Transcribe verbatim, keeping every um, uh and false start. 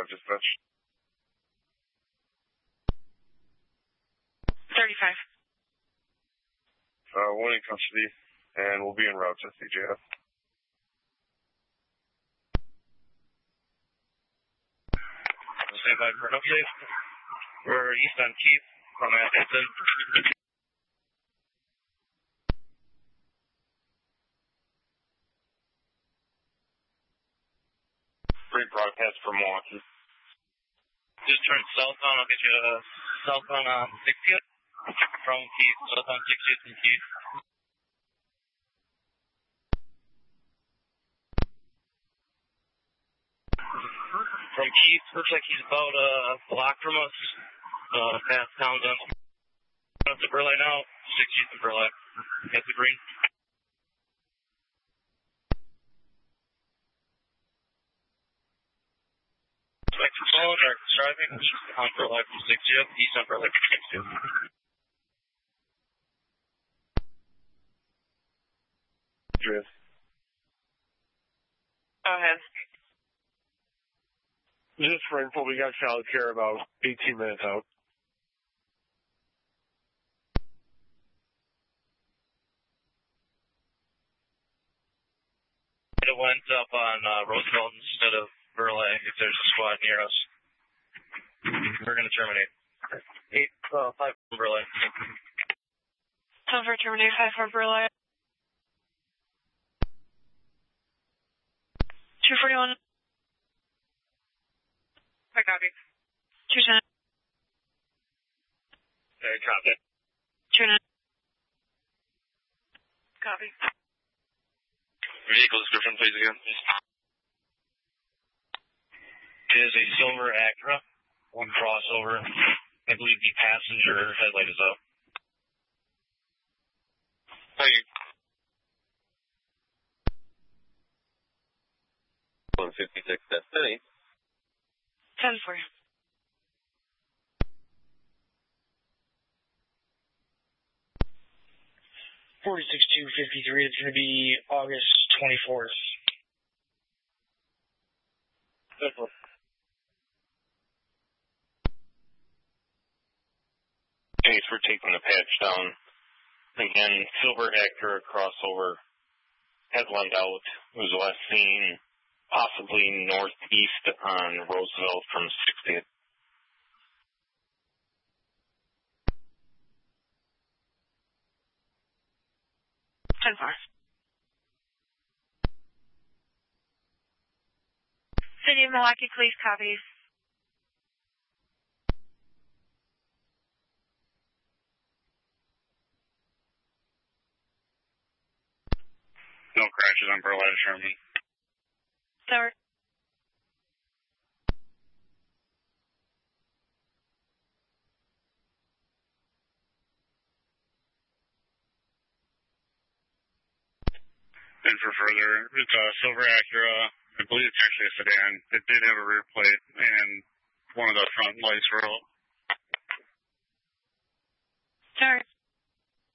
dispatch. thirty-five. Uh, one in custody, and we'll be en route to C J F. Stand by for an update. We're east on Keith from Atkinson. Great broadcast from Milwaukee. Just turn southbound. I'll get you uh, southbound on sixtieth from Keith. Southbound sixtieth from Keith. From Keith, looks like he's about uh, a block from us. Uh, past Townsend. That's the Burleigh now. sixtieth and Burleigh. Get the green. Thanks for calling. Dark driving. East on Burleigh from sixtieth. East on Burleigh from sixtieth. Drift. Go ahead. Just for info, we got child care about eighteen minutes out. It went up on uh, Roosevelt instead of Burleigh if there's a squad near us. We're going to terminate. Eight, uh, five from Burleigh. Silver terminate five for Burleigh. two forty-one. I copy. two ten. Okay, copy. two nine. Copy. Vehicle description, please, again. It is a silver Acura, one crossover. I believe the passenger headlight is up. Thank you. one fifty-six Destiny. ten four. forty-six two fifty-three, it's going to be August twenty-fourth. Thanks for taking the patch down. Again, silver Acura crossover, headlight out. It was last seen possibly northeast on Roosevelt from sixtieth. ten four. City of Milwaukee Police copies. No crashes on Burleigh to Sherman. Silver. And for further, it's a silver Acura. I believe it's actually a sedan. It did have a rear plate, and one of the front lights were out. Sorry.